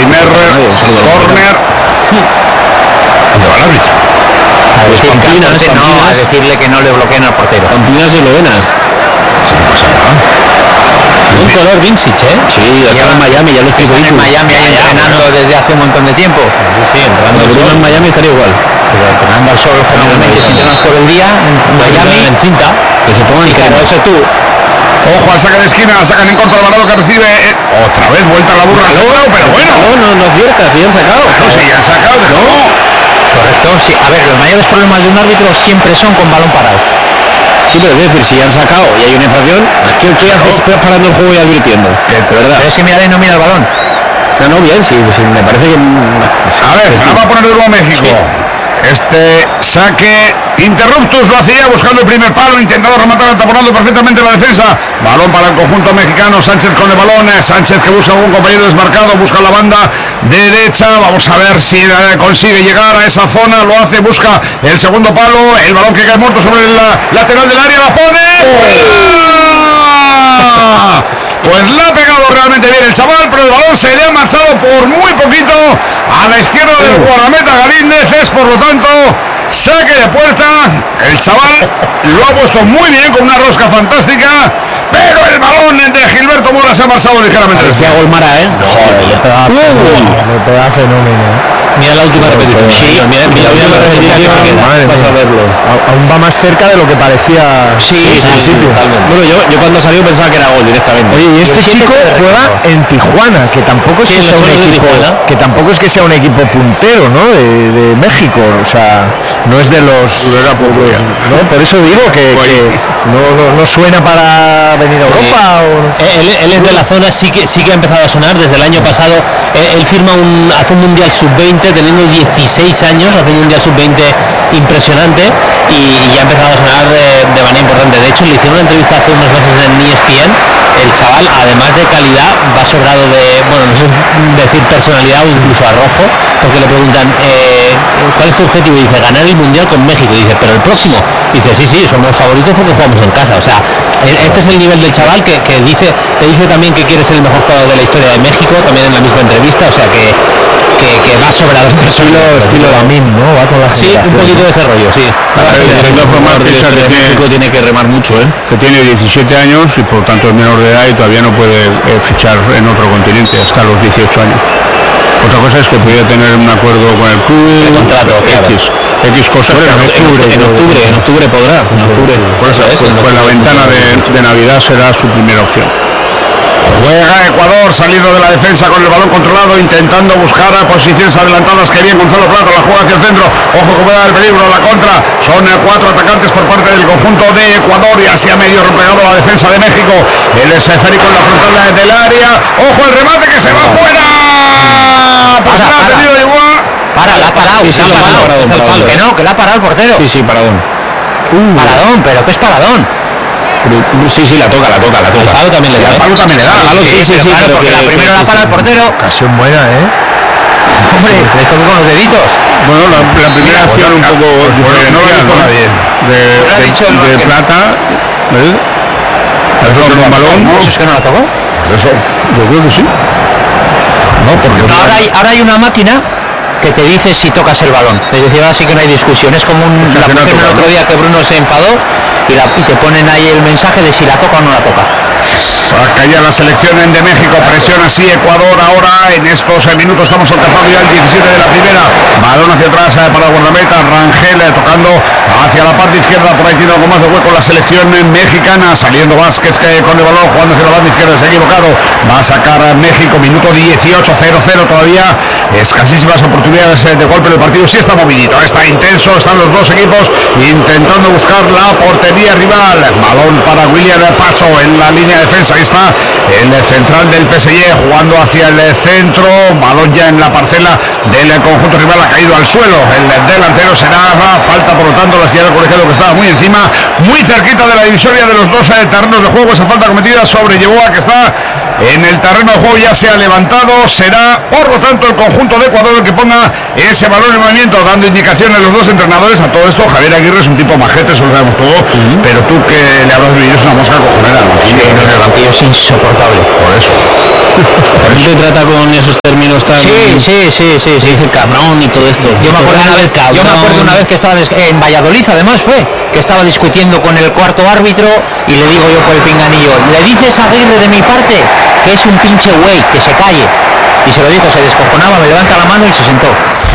Primer córner. ¿Dónde va el árbitro? A decirle que no le bloqueen al portero. Pamplinas y Lovenas. Sí, no pasa nada. Un color Vincic, ¿eh? Sí, está en Miami, ya lo estoy en Miami ahí entrenando desde hace un montón de tiempo. Sí, entrenando al sol en Miami estaría igual. Pero entrenando al sol generalmente si entrenas por el día en Miami en cinta, que se pongan claro, eso tú. Ojo al saque de esquina, sacan en contra Alvarado que recibe otra vez vuelta a la burra, pero bueno. No acierta, si han sacado. No, si ya han sacado, Correcto, sí. A ver, los mayores problemas de un árbitro siempre son con balón parado. Sí, pero es decir, si ya han sacado y hay una infracción, ¿qué haces parando el juego y advirtiendo? Pero es que mira el balón. No, bien, sí, me parece que... A ver, va a poner de nuevo México. Este saque interruptus lo hacía buscando el primer palo, intentando rematar, taponando perfectamente la defensa. Balón para el conjunto mexicano. Sánchez con el balón. Sánchez que busca algún compañero desmarcado, busca la banda derecha. Vamos a ver si consigue llegar a esa zona. Lo hace, busca el segundo palo. El balón que cae muerto sobre el lateral del área. La pone. Pues la ha pegado realmente bien el chaval, pero el balón se le ha marchado por muy poquito a la izquierda del guardameta Galíndez. Es por lo tanto saque de puerta. El chaval lo ha puesto muy bien con una rosca fantástica, pero el balón de Gilberto Mora se ha marchado ligeramente. Parecía Golmara, Le pegaba fenómeno. Mira la última repetición. Sí, mira la última repetición. Vas a verlo. Aún va más cerca de lo que parecía. Sí, totalmente. Bueno, yo cuando salió pensaba que era gol directamente. Oye, y este chico juega en Tijuana, que tampoco es que sea un equipo, sea un equipo puntero, ¿no? De México, o sea, no es de los. No, por eso digo que no suena para venir a Europa. Él es de la zona, sí que ha empezado a sonar desde el año pasado. Él firma hace un mundial sub-20 teniendo 16 años, hace un mundial sub-20 impresionante y ya ha empezado a sonar de manera importante. De hecho, le hicieron una entrevista hace unos meses en ESPN. El chaval, además de calidad, va sobrado de, bueno, no sé decir personalidad o incluso arrojo, porque le preguntan ¿cuál es tu objetivo? Y dice, ganar el mundial con México. Y dice, pero el próximo. Dice, sí, somos favoritos porque jugamos en casa. O sea, este es el nivel del chaval que te dice también que quiere ser el mejor jugador de la historia de México, también en la misma entrevista. O sea que va sobrado. Estilo Lamin, ¿no? Va con la sí, un poquito de ese rollo, sí. El director de México tiene que remar mucho, que tiene 17 años y por tanto es menor de edad y todavía no puede fichar en otro continente hasta los 18 años. Otra cosa es que pudiera tener un acuerdo con el club, el contrato, X cosas. En octubre podrá. Por eso pues la ventana de Navidad será su primera opción. Juega Ecuador saliendo de la defensa con el balón controlado, intentando buscar a posiciones adelantadas. Que bien Gonzalo Plata, la juega hacia el centro. Ojo que puede dar el peligro, la contra. Son 4 atacantes por parte del conjunto de Ecuador y así a medio replegado la defensa de México. El esférico en la frontal del área. Ojo el remate que se va fuera. La ha parado. Que la ha parado el portero. Sí, paradón. Paradón, pero ¿qué es paradón? Sí, la toca. El palo también le da. Sí, claro, porque la primera la para el portero. Ocasión buena, Hombre, le toca con los deditos. Bueno, la primera acción un poco de Plata. ¿Ves? El balón. ¿Eso es que no la tocó? Eso, yo creo que sí. No, porque ahora hay una máquina que te dice si tocas el balón. Es decir, ahora sí que no hay discusión. Es como la pusieron el otro día que Bruno se enfadó y te ponen ahí el mensaje de si la toca o no la toca. Saca ya la selección de México, presiona así Ecuador ahora. En estos minutos estamos alcanzando ya el 17 de la primera. Balón hacia atrás para el guardameta, Rangel tocando hacia la parte izquierda. Por ahí tiene algo más de hueco la selección mexicana. Saliendo Vázquez con el balón, jugando hacia la banda izquierda, se ha equivocado. Va a sacar a México, minuto 18, 0-0 todavía. Escasísimas oportunidades de golpe del partido. Sí está movidito, está intenso, están los dos equipos intentando buscar la portería rival. Balón para William Paso en la línea de defensa. Ahí está el central del PSG jugando hacia el centro. Balón ya en la parcela del conjunto rival, ha caído al suelo. El delantero será falta, por lo tanto, la silla del colegiado que estaba muy encima, muy cerquita de la divisoria de los dos terrenos de juego. Esa falta cometida sobre Yeboa, que está en el terreno de juego, ya se ha levantado. Será, por lo tanto, el conjunto de Ecuador el que ponga ese balón en movimiento, dando indicaciones a los dos entrenadores. A todo esto, Javier Aguirre es un tipo majete, eso lo sabemos todo, pero tú que le habrás vivido es una mosca cojonera, ¿no? Sí, en el banquillo es insoportable. Por eso. ¿También te trata con esos términos tan...? Sí. Se dice cabrón y todo esto. Yo me acuerdo una vez que estaba en Valladolid, además que estaba discutiendo con el cuarto árbitro y le digo yo por el pinganillo, le dices a Aguirre de mi parte que es un pinche güey, que se calle. Y se lo dijo, se descojonaba, me levanta la mano y se sentó.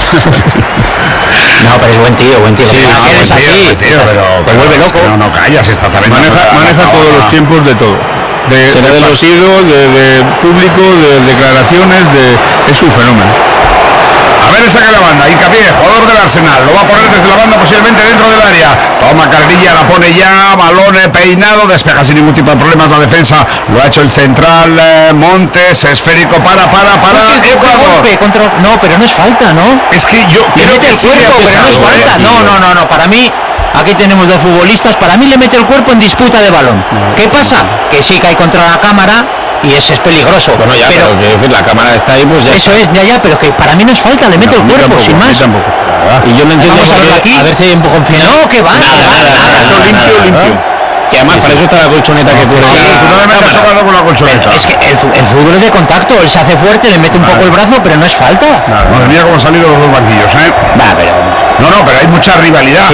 No, pero es buen tío. Sí, es así, pero vuelve loco. No callas, está también. Maneja todos los tiempos de todo. De partido, de público, de declaraciones, es un fenómeno. A ver, saca la banda, hincapié, jugador del Arsenal, lo va a poner desde la banda posiblemente dentro del área, toma Carrilla, la pone ya, balón peinado, despeja sin ningún tipo de problemas la defensa, lo ha hecho el central, Montes, esférico, para Ecuador. No, pero no es falta, ¿no? Es que yo le mete el cuerpo, pero no es falta. No, para mí, aquí tenemos dos futbolistas, para mí le mete el cuerpo en disputa de balón. ¿Qué pasa? Que sí cae contra la cámara y eso es peligroso. Bueno, ya, pero que decir, la cámara está ahí, pues ya eso está. Es, pero que para mí no es falta, le mete el cuerpo, tampoco, sin más. Y yo no entiendo a ver si hay un poco en final. No, que va. Nada. Limpio. Que además para eso está la colchoneta que cubre. Con la colchoneta. Es que el fútbol es de contacto, él se hace fuerte, le mete un poco el brazo, pero no es falta. Madre mía, cómo han salido los dos banquillos, pero hay mucha rivalidad,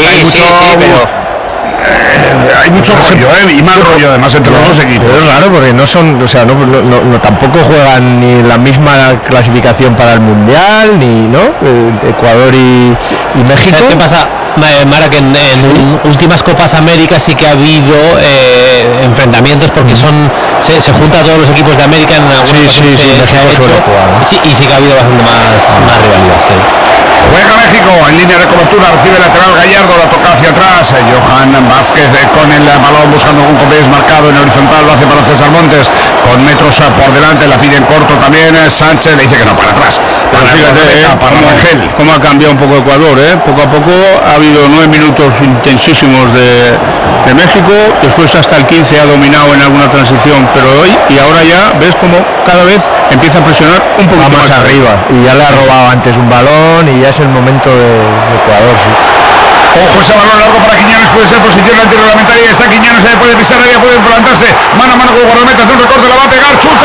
hay mucho rollo, y más rollo además entre los dos equipos. Pero es raro porque no son, no tampoco juegan ni la misma clasificación para el mundial, ni Ecuador y México. ¿Sabes qué pasa, Mara? Que en últimas Copas América sí que ha habido enfrentamientos porque se juntan todos los equipos de América en algunos y sí que ha habido bastante más rivalidad. Sí. Juega México en línea de cobertura, recibe el lateral Gallardo, la toca hacia atrás, Johan Vázquez con el balón buscando un compés marcado en horizontal, lo hace para César Montes, con metros por delante, la pide en corto también, Sánchez le dice que no, para atrás, para Rangel. Cómo ha cambiado un poco Ecuador, poco a poco ha habido 9 minutos intensísimos de México, después hasta el 15 ha dominado en alguna transición, pero hoy y ahora ya ves como cada vez empieza a presionar un poco más arriba, y ya le ha robado antes un balón y ya es el momento de Ecuador, sí. Ojo, ese balón largo para Quiñones, puede ser posición antirreglamentaria, está Quiñones, puede pisar área, puede plantarse, mano a mano con guardameta, hace un recorte, la va a pegar, chuta,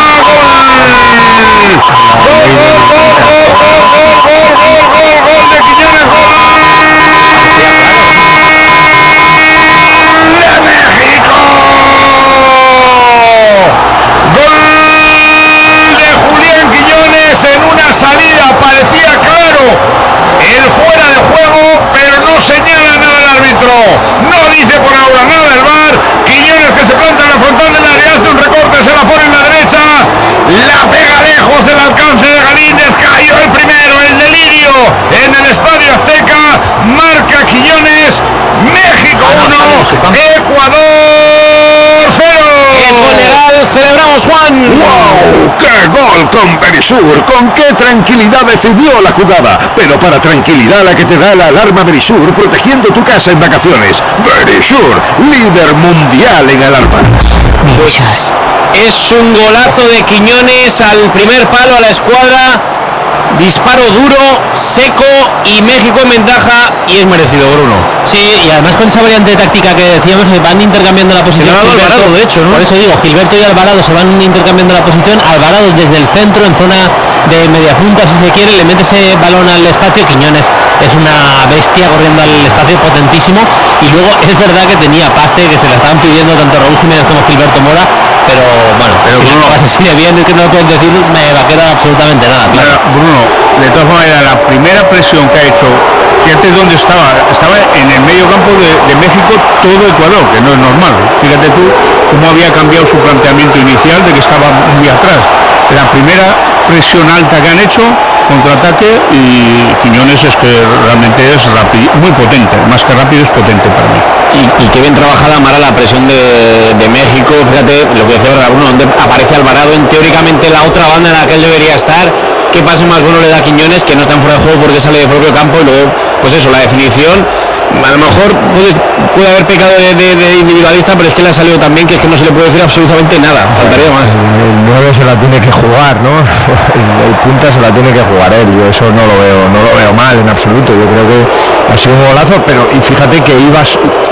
gol de Quiñones, gol de México, gol de Julián Quiñones en una salida, parecía claro el fuera de juego, pero no señala nada el árbitro, no dice por ahora nada el VAR. Quiñones, que se planta en la frontal del área, hace un recorte, se la pone en la derecha, la pega lejos del alcance de Galíndez, cayó el primero, el delirio en el Estadio Azteca, marca Quiñones, México 1, Ecuador 0. Es gol legal, celebramos, Juan. ¡Wow! ¡Qué gol con Verisur! ¡Con qué tranquilidad decidió la jugada! Pero para tranquilidad la que te da la alarma Verisur, protegiendo tu casa en vacaciones. Verisur, líder mundial en alarmas. Pues es un golazo de Quiñones al primer palo, a la escuadra. Disparo duro, seco y México en ventaja y es merecido, Bruno. Sí, y además con esa variante táctica que decíamos, se van intercambiando la posición. Alvarado, de hecho, ¿no? Por eso digo, Gilberto y Alvarado se van intercambiando la posición. Alvarado desde el centro, en zona de media punta, si se quiere, le mete ese balón al espacio. Quiñones es una bestia corriendo al espacio, potentísimo. Y luego es verdad que tenía pase, que se le estaban pidiendo tanto Raúl Jiménez como Gilberto Mora, pero bueno, si Bruno no así de bien, es que no pueden decir vaquero absolutamente nada, claro. Bruno, de todas maneras, la primera presión que ha hecho, fíjate dónde estaba en el medio campo de México, todo Ecuador, que no es normal. Fíjate tú cómo había cambiado su planteamiento inicial de que estaba muy atrás. La primera presión alta que han hecho, contraataque, y Quiñones es que realmente es rápido, muy potente, más que rápido es potente para mí. Y qué bien trabajada, Mara, la presión de México. Fíjate lo que decía Bruno, donde aparece Alvarado en teóricamente la otra banda en la que él debería estar. Qué pase más bueno le da a Quiñones, que no está en fuera de juego porque sale de propio campo, y luego, pues eso, la definición. A lo mejor puede haber pecado de individualista, pero es que le ha salido también, que es que no se le puede decir absolutamente nada, faltaría más. El 9 se la tiene que jugar, ¿no? El punta se la tiene que jugar él. Yo eso no lo veo mal en absoluto. Yo creo que ha sido un golazo, pero y fíjate que iba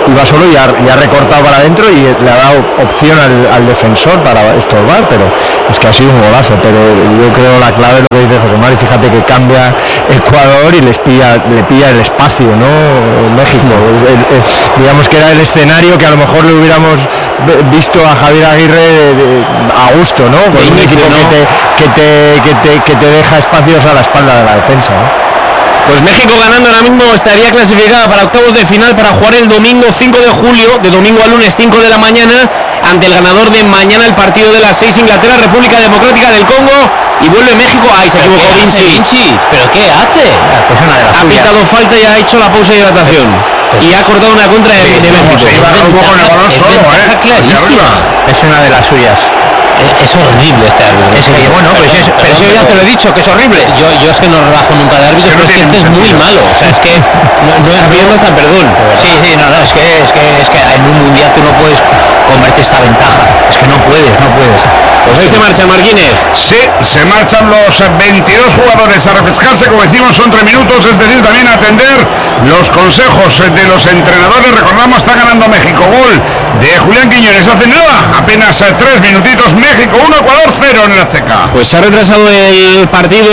iba solo y ha recortado para adentro y le ha dado opción al defensor para estorbar, pero es que ha sido un golazo. Pero yo creo la clave es lo que dice José Mari, fíjate que cambia Ecuador y le pilla el espacio, ¿no? México, digamos que era el escenario que a lo mejor le hubiéramos visto a Javier Aguirre a gusto, ¿no? Con un equipo que te deja espacios a la espalda de la defensa, ¿no? Pues México ganando ahora mismo estaría clasificada para octavos de final para jugar el domingo 5 de julio, de domingo a lunes 5 de la mañana, ante el ganador de mañana el partido de las 6, Inglaterra, República Democrática del Congo, y vuelve México. Ahí se equivocó Vinci. ¿Pero qué hace? Pues una de las Ha pitado falta y ha hecho la pausa de hidratación. Y ha cortado una contra de México. Se iba un poco en el balón solo, clarísima. Es una de las suyas. Es horrible este árbitro. Es que, bueno, pero eso ya te lo he dicho, que es horrible. Yo es que no rebajo nunca de árbitro, pero es que este es muy malo. O sea, es que no es pidiendo hasta perdón. Sí, no, es que en un mundial tú no puedes convertir esta ventaja. Es que no puedes. Pues ahí se marcha Marquines. Sí, se marchan los 22 jugadores a refrescarse, como decimos, son 3 minutos, es decir, también atender los consejos de los entrenadores. Recordamos, está ganando México, gol de Julián Quiñones hace nada, apenas 3 minutitos, México 1, Ecuador 0 en el Azteca. Pues se ha retrasado el partido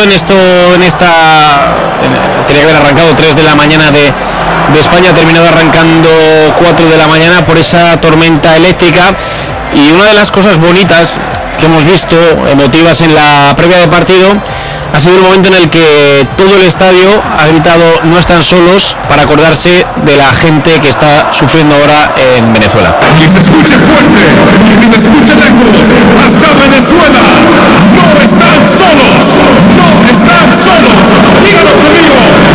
tenía que haber arrancado 3 de la mañana de España, ha terminado arrancando 4 de la mañana por esa tormenta eléctrica. Y una de las cosas bonitas que hemos visto, emotivas en la previa de partido, ha sido el momento en el que todo el estadio ha gritado "no están solos", para acordarse de la gente que está sufriendo ahora en Venezuela. Que se escuche fuerte, que se escuche lejos, hasta Venezuela. No están solos, dígalo conmigo.